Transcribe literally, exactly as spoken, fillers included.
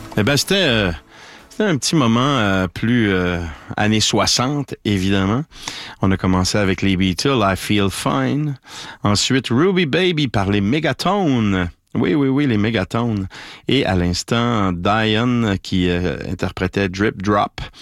Eh ben, c'était, euh, c'était un petit moment euh, plus euh, années soixante, évidemment. On a commencé avec les Beatles, I Feel Fine. Ensuite, Ruby Baby par les Megatones. Oui, oui, oui, les Megatones. Et à l'instant, Diane qui euh, interprétait Drip Drop.